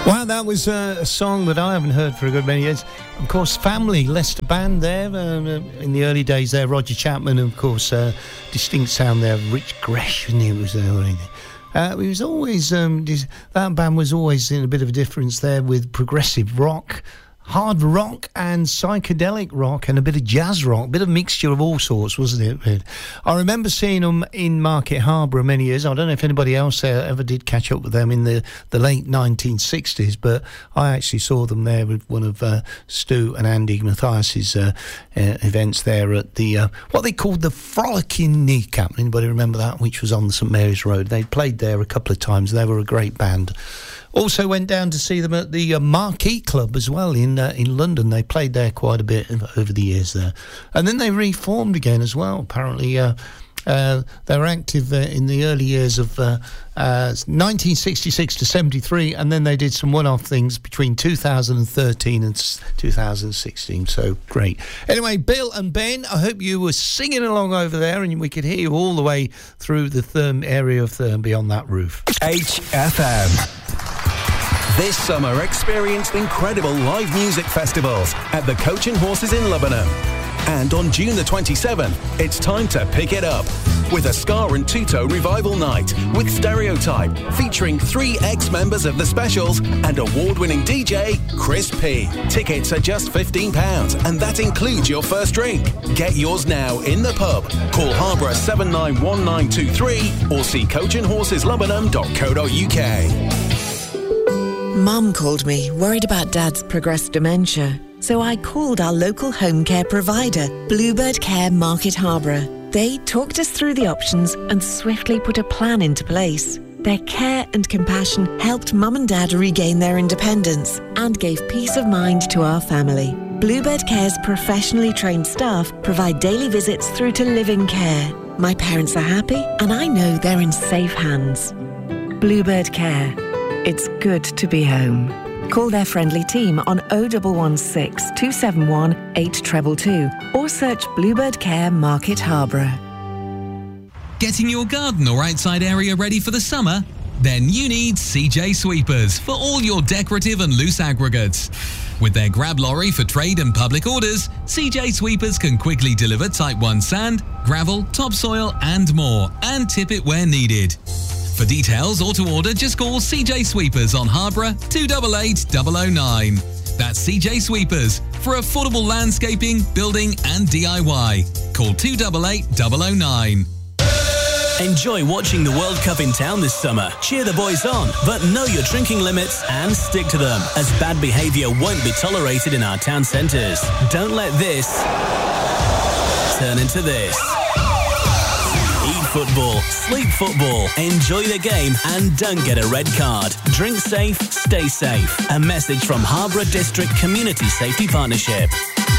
Wow, that was a song that I haven't heard for a good many years. Of course, Family, Leicester Band there, in the early days there, Roger Chapman, of course, distinct sound there, Rich Gresham, it was it was always, that band was always in a bit of a difference there with progressive rock, hard rock and psychedelic rock and a bit of jazz rock, a bit of mixture of all sorts, wasn't it? I remember seeing them in Market Harborough many years. I don't know if anybody else ever did catch up with them in the late 1960s, but I actually saw them there with one of Stu and Andy Mathias's events there at the what they called the Frolicking Kneecap. Anybody remember that? Which was on the St Mary's Road. They played there a couple of times. They were a great band. Also went down to see them at the Marquee Club as well in London. They played there quite a bit over the years there. And then they reformed again as well. Apparently they were active in the early years of 1966 to 73, and then they did some one-off things between 2013 and 2016. So great. Anyway, Bill and Ben, I hope you were singing along over there and we could hear you all the way through the Thurn area of Thurn beyond that roof. HFM. This summer, experience incredible live music festivals at the Coach and Horses in Lebanon. And on June the 27th, it's time to pick it up with a Ska and Two-Toe Revival Night with Stereotype, featuring 3 ex-members of the Specials and award-winning DJ Chris P. Tickets are just £15, and that includes your first drink. Get yours now in the pub. Call Harborough 791923 or see coachandhorseslebanon.co.uk. Mum called me, worried about Dad's progressed dementia. So I called our local home care provider, Bluebird Care Market Harborough. They talked us through the options and swiftly put a plan into place. Their care and compassion helped Mum and Dad regain their independence and gave peace of mind to our family. Bluebird Care's professionally trained staff provide daily visits through to living care. My parents are happy and I know they're in safe hands. Bluebird Care. It's good to be home. Call their friendly team on 0116 271 8222 or search Bluebird Care Market Harborough. Getting your garden or outside area ready for the summer? Then you need CJ Sweepers for all your decorative and loose aggregates. With their grab lorry for trade and public orders, CJ Sweepers can quickly deliver Type 1 sand, gravel, topsoil and more, and tip it where needed. For details or to order, just call CJ Sweepers on Harborough 288 009. That's CJ Sweepers for affordable landscaping, building and DIY. Call 288 009. Enjoy watching the World Cup in town this summer. Cheer the boys on, but know your drinking limits and stick to them, as bad behaviour won't be tolerated in our town centres. Don't let this turn into this. Eat football, sleep football, enjoy the game and don't get a red card. Drink safe, stay safe. A message from Harborough District Community Safety Partnership.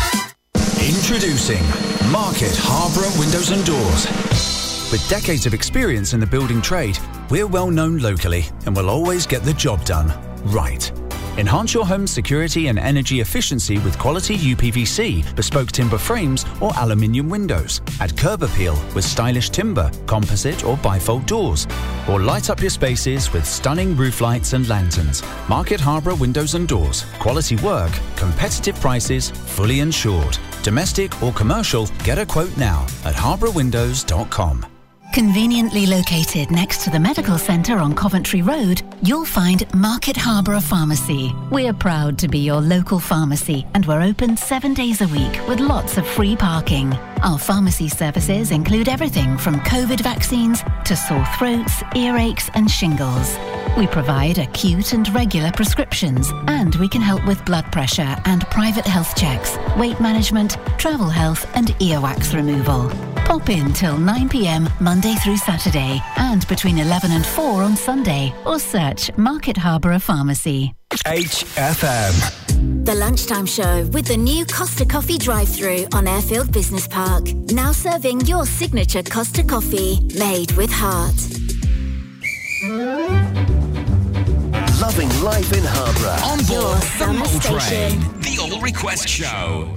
Introducing Market Harborough Windows and Doors. With decades of experience in the building trade, we're well known locally and will always get the job done right. Enhance your home's security and energy efficiency with quality UPVC, bespoke timber frames or aluminium windows. Add curb appeal with stylish timber, composite or bifold doors. Or light up your spaces with stunning roof lights and lanterns. Market Harborough Windows and Doors. Quality work, competitive prices, fully insured. Domestic or commercial, get a quote now at harbourwindows.com. Conveniently located next to the medical centre on Coventry Road, you'll find Market Harborough Pharmacy. We're proud to be your local pharmacy and we're open 7 days a week with lots of free parking. Our pharmacy services include everything from COVID vaccines to sore throats, earaches and shingles. We provide acute and regular prescriptions and we can help with blood pressure and private health checks, weight management, travel health and earwax removal. Pop in till 9 p.m. Monday through Saturday and between 11 and 4 on Sunday or search Market Harborough Pharmacy. HFM. The Lunchtime Show with the new Costa Coffee drive-thru on Airfield Business Park. Now serving your signature Costa Coffee, made with heart. Loving life in Harborough. On board the Summer Mole Station. Train, the All Request Show.